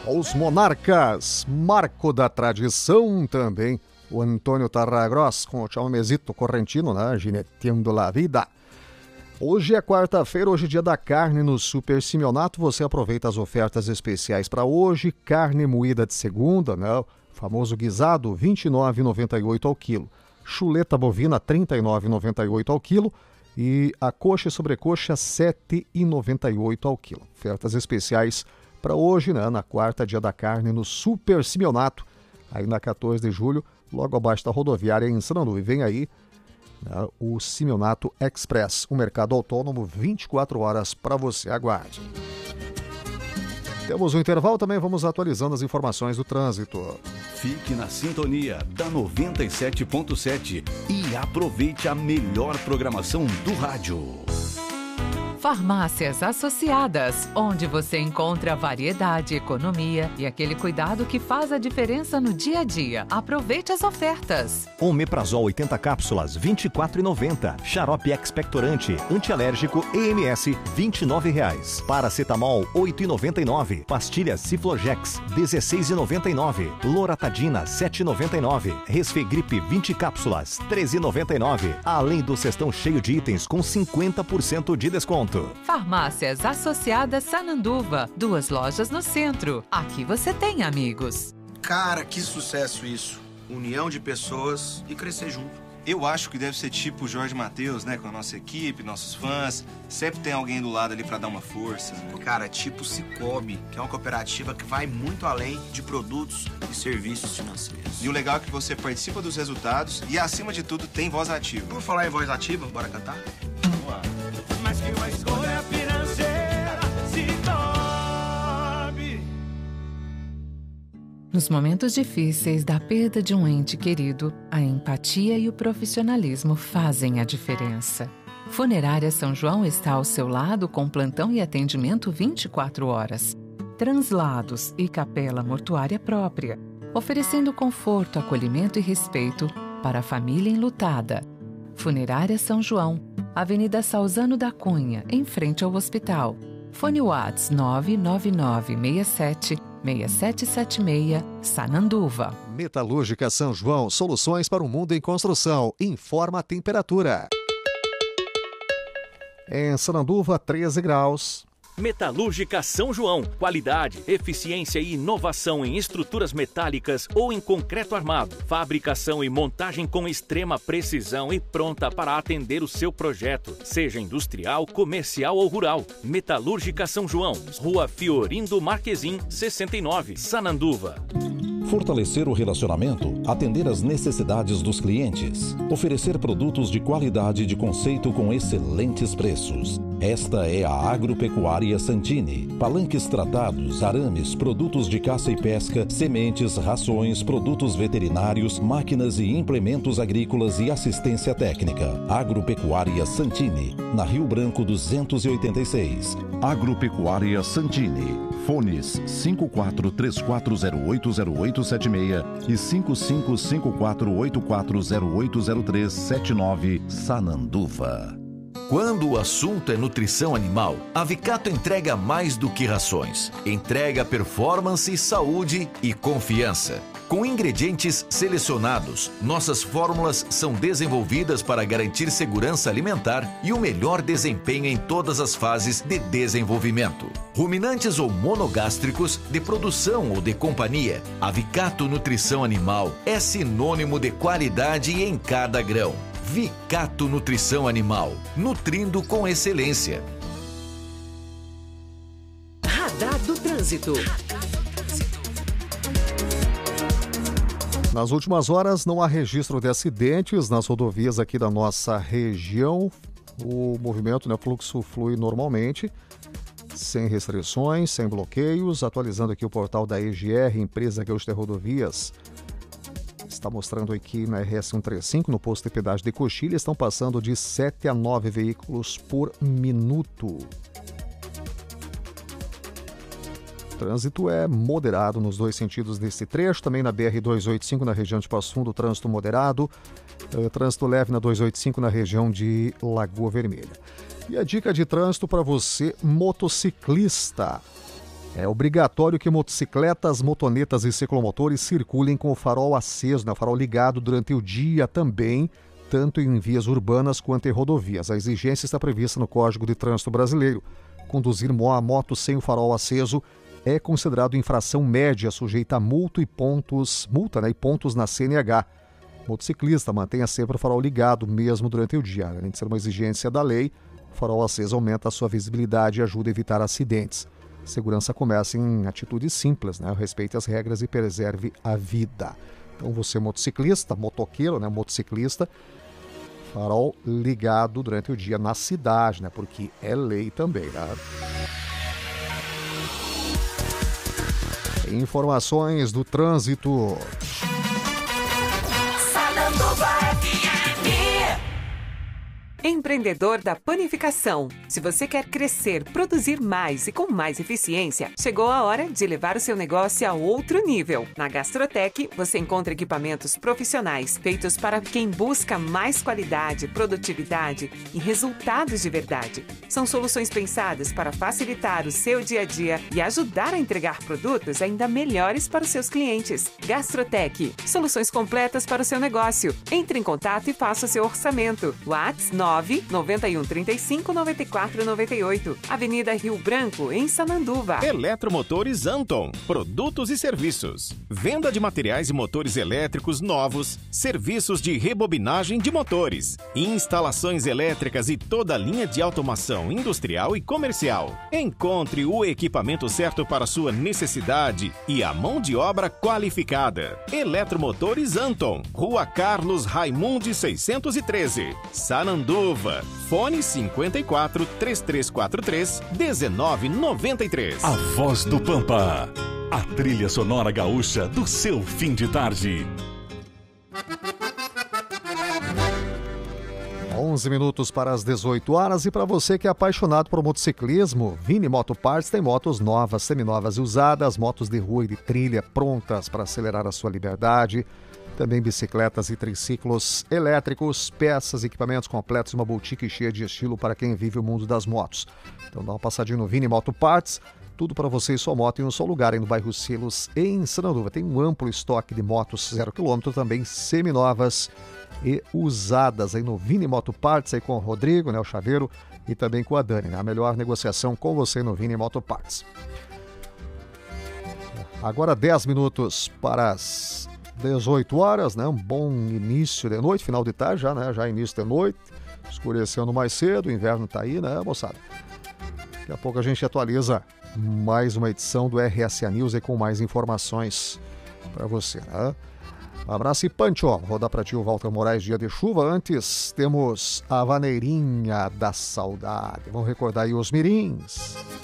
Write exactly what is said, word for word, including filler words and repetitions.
Os Monarcas, marco da tradição também. O Antônio Tarragros com o Chalmezito Correntino, né? Gineteando la vida. Hoje é quarta-feira, hoje é dia da carne no Super Simeonato. Você aproveita as ofertas especiais para hoje. Carne moída de segunda, né? O famoso guisado, vinte e nove reais e noventa e oito centavos ao quilo. Chuleta bovina, trinta e nove reais e noventa e oito centavos ao quilo. E a coxa e sobrecoxa, sete reais e noventa e oito centavos ao quilo. Ofertas especiais para hoje, né? Na quarta, dia da carne no Super Simeonato. Aí na quatorze de julho, logo abaixo da rodoviária em Sanandu. E vem aí, né, o Simeonato Express, um mercado autônomo vinte e quatro horas para você. Aguarde. Temos um intervalo, também vamos atualizando as informações do trânsito. Fique na sintonia da noventa e sete ponto sete e aproveite a melhor programação do rádio. Farmácias Associadas, onde você encontra variedade, economia e aquele cuidado que faz a diferença no dia a dia. Aproveite as ofertas. Omeprazol oitenta cápsulas, vinte e quatro reais e noventa centavos. Xarope expectorante, antialérgico E M S, vinte e nove reais. Paracetamol, oito reais e noventa e nove centavos. Pastilhas Ciflogex, dezesseis reais e noventa e nove centavos. Loratadina, sete reais e noventa e nove centavos. Resfegripe, vinte cápsulas, treze reais e noventa e nove centavos. Além do cestão cheio de itens com cinquenta por cento de desconto. Farmácias Associadas Sananduva, duas lojas no centro. Aqui você tem amigos. Cara, que sucesso isso. União de pessoas e crescer junto. Eu acho que deve ser tipo o Jorge Mateus, né? Com a nossa equipe, nossos fãs. Sempre tem alguém do lado ali pra dar uma força. Cara, tipo Cicobi, que é uma cooperativa que vai muito além de produtos e serviços financeiros. E o legal é que você participa dos resultados e, acima de tudo, tem voz ativa. Por falar em voz ativa, bora cantar? Vamos lá. Mas que uma escolha financeira se torne. Nos momentos difíceis da perda de um ente querido, a empatia e o profissionalismo fazem a diferença. Funerária São João está ao seu lado com plantão e atendimento vinte e quatro horas. Translados e capela mortuária própria, oferecendo conforto, acolhimento e respeito para a família enlutada. Funerária São João, Avenida Salzano da Cunha, em frente ao hospital. Fone Whats nove nove nove seis sete seis sete sete seis, Sananduva. Metalúrgica São João, soluções para o mundo em construção. Informa a temperatura. Em Sananduva, treze graus. Metalúrgica São João. Qualidade, eficiência e inovação em estruturas metálicas ou em concreto armado. Fabricação e montagem com extrema precisão e pronta para atender o seu projeto, seja industrial, comercial ou rural. Metalúrgica São João. Rua Fiorindo Marquezim, sessenta e nove, Sananduva. Fortalecer o relacionamento, atender às necessidades dos clientes, oferecer produtos de qualidade e de conceito com excelentes preços. Esta é a Agropecuária Santini. Palanques tratados, arames, produtos de caça e pesca, sementes, rações, produtos veterinários, máquinas e implementos agrícolas e assistência técnica. Agropecuária Santini, na Rio Branco duzentos e oitenta e seis. Agropecuária Santini. Fones cinco quatro três quatro zero oito zero oito sete seis e cinco cinco cinco quatro oito quatro zero oito zero três sete nove, Sananduva. Quando o assunto é nutrição animal, a Vicato entrega mais do que rações. Entrega performance, saúde e confiança. Com ingredientes selecionados, nossas fórmulas são desenvolvidas para garantir segurança alimentar e o melhor desempenho em todas as fases de desenvolvimento. Ruminantes ou monogástricos, de produção ou de companhia, a Vicato Nutrição Animal é sinônimo de qualidade em cada grão. Vicato Nutrição Animal, nutrindo com excelência. Radar do Trânsito. Nas últimas horas, não há registro de acidentes nas rodovias aqui da nossa região. O movimento, né, o fluxo flui normalmente, sem restrições, sem bloqueios. Atualizando aqui o portal da E G R, Empresa Gaúcha de Rodovias, está mostrando aqui na R S cento e trinta e cinco, no posto de pedágio de Coxilha, estão passando de sete a nove veículos por minuto. O trânsito é moderado nos dois sentidos desse trecho. Também na B R duzentos e oitenta e cinco, na região de Passo Fundo, trânsito moderado. Uh, trânsito leve na duzentos e oitenta e cinco, na região de Lagoa Vermelha. E a dica de trânsito para você, motociclista. É obrigatório que motocicletas, motonetas e ciclomotores circulem com o farol aceso, né? O farol ligado durante o dia também, tanto em vias urbanas quanto em rodovias. A exigência está prevista no Código de Trânsito Brasileiro. Conduzir a moto sem o farol aceso é considerado infração média, sujeita a multa e pontos, multa, né? e pontos na C N H. Motociclista, mantenha sempre o farol ligado, mesmo durante o dia. Além de ser uma exigência da lei, o farol aceso aumenta a sua visibilidade e ajuda a evitar acidentes. Segurança começa em atitudes simples, né? Respeite as regras e preserve a vida. Então você motociclista, motoqueiro, né? Motociclista, farol ligado durante o dia na cidade, né? Porque é lei também, né? Informações do trânsito. Empreendedor da panificação. Se você quer crescer, produzir mais e com mais eficiência, chegou a hora de levar o seu negócio a outro nível. Na Gastrotec, você encontra equipamentos profissionais feitos para quem busca mais qualidade, produtividade e resultados de verdade. São soluções pensadas para facilitar o seu dia a dia e ajudar a entregar produtos ainda melhores para os seus clientes. Gastrotec, soluções completas para o seu negócio. Entre em contato e faça o seu orçamento. WhatsApp nove nove um três cinco nove quatro nove oito. Avenida Rio Branco, em Sananduva. Eletromotores Anton. Produtos e serviços. Venda de materiais e motores elétricos novos. Serviços de rebobinagem de motores. Instalações elétricas e toda a linha de automação industrial e comercial. Encontre o equipamento certo para sua necessidade e a mão de obra qualificada. Eletromotores Anton. Rua Carlos Raimundi seiscentos e treze. Sananduva. Fone cinquenta e quatro, três três quatro três, dezenove noventa e três. A Voz do Pampa. A trilha sonora gaúcha do seu fim de tarde. onze minutos para as dezoito horas. E para você que é apaixonado por motociclismo, Vini Moto Parts tem motos novas, seminovas e usadas, motos de rua e de trilha prontas para acelerar a sua liberdade. Também bicicletas e triciclos elétricos, peças, equipamentos completos e uma boutique cheia de estilo para quem vive o mundo das motos. Então dá uma passadinha no Vini Moto Parts, tudo para você e sua moto em um só lugar, aí no bairro Silos, em Sananduva. Tem um amplo estoque de motos zero quilômetro, também seminovas e usadas aí no Vini Moto Parts, aí com o Rodrigo, né, o Chaveiro, e também com a Dani, né? A melhor negociação com você no Vini Moto Parts. Agora dez minutos para as dezoito horas, né? Um bom início de noite, final de tarde já, né? Já início de noite, escurecendo mais cedo, o inverno tá aí, né, moçada? Daqui a pouco a gente atualiza mais uma edição do R S A News aí com mais informações para você, né? Um abraço e pancho, ó. Vou rodar para ti o Walter Moraes, dia de chuva. Antes temos a Vaneirinha da Saudade. Vamos recordar aí os mirins.